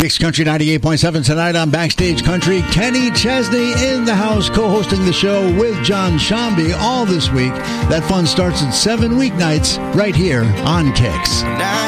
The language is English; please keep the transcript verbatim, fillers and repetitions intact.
Kicks Country ninety-eight point seven tonight on Backstage Country. Kenny Chesney in the house co-hosting the show with John Shambi all this week. That fun starts at seven weeknights right here on Kicks.